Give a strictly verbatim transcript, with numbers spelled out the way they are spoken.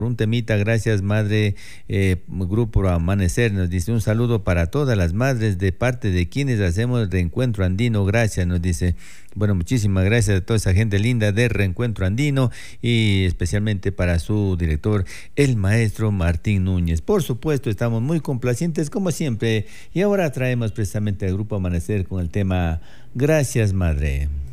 un temita. Gracias, madre. Eh, Grupo Amanecer nos dice un saludo para todas las madres de parte de quienes hacemos Reencuentro Andino. Gracias, nos dice. Bueno, muchísimas gracias a toda esa gente linda de Reencuentro Andino y especialmente para su director, el maestro Martín Núñez. Por supuesto, estamos muy complacientes como siempre y ahora traemos precisamente al Grupo Amanecer con el tema Gracias, madre.